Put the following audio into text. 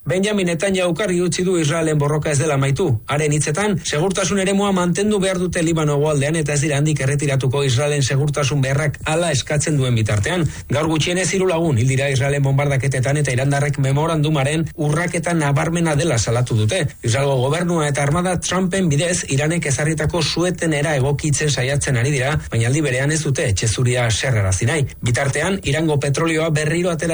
Benjamin Netanyahuk argi utzi du Israelen borroka ez dela amaitu. Haren hitzetan, segurtasun eremua mantendu behar dute Libano hegoaldean eta ez dira handik erretiratuko Israelen segurtasun beharrak hala eskatzen duen bitartean. Gaur gutxienez 3 lagun hil dira Israelen bombardaketetan eta irandarrek memorandumaren urraketa nabarmena dela salatu dute. Israelgo gobernua eta armada Trumpen bidez Iranek ezarritako suetenera egokitzen saiatzen ari dira, baina aldi berean ez dute etxe zuria serrarazi nahi. Bitartean, Irango petrolioa berriro atera